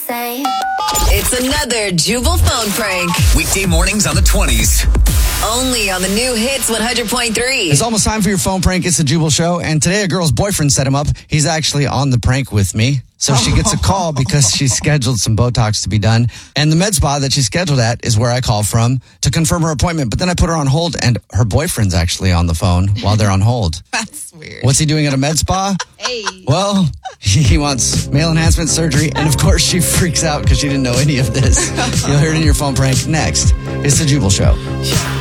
say. It's another Jubal phone prank. Weekday mornings on the 20s. Only on the new Hits 100.3. It's almost time for your phone prank. It's the Jubal Show. And today a girl's boyfriend set him up. He's actually on the prank with me. So she gets a call because she scheduled some Botox to be done. And the med spa that she scheduled at is where I call from to confirm her appointment. But then I put her on hold and her boyfriend's actually on the phone while they're on hold. That's weird. What's he doing at a med spa? Hey. Well, he wants male enhancement surgery. And of course she freaks out because she didn't know any of this. You'll hear it in your phone prank next. It's the Jubal Show.